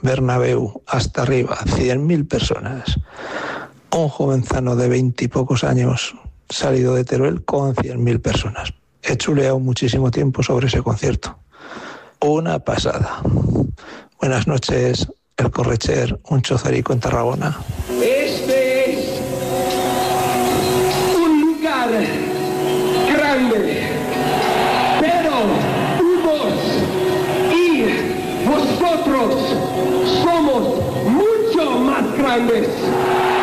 Bernabéu, hasta arriba, 100.000 personas. Un jovenzano de 20 y pocos años salido de Teruel con 100.000 personas. He chuleado muchísimo tiempo sobre ese concierto. Una pasada. Buenas noches, el Correcher, un chozarico en Tarragona. Este es un lugar grande, pero vos y vosotros somos mucho más grandes.